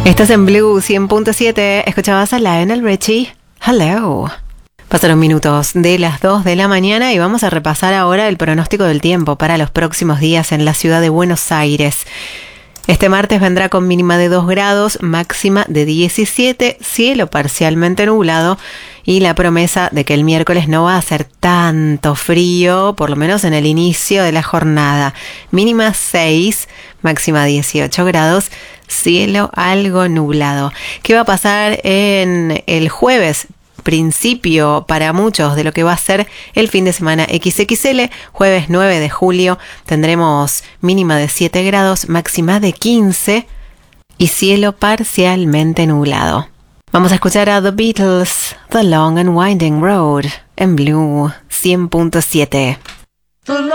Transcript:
Estás en Blue 100.7, escuchabas a Lionel Richie. Hello. Pasaron minutos de las 2 de la mañana y vamos a repasar ahora el pronóstico del tiempo para los próximos días en la ciudad de Buenos Aires. Este martes vendrá con mínima de 2 grados, máxima de 17, cielo parcialmente nublado y la promesa de que el miércoles no va a hacer tanto frío, por lo menos en el inicio de la jornada. Mínima 6, máxima 18 grados, cielo algo nublado. ¿Qué va a pasar en el jueves? Principio para muchos de lo que va a ser el fin de semana XXL. Jueves 9 de julio tendremos mínima de 7 grados, máxima de 15 y cielo parcialmente nublado. Vamos a escuchar a The Beatles, The Long and Winding Road, en Blue 100.7.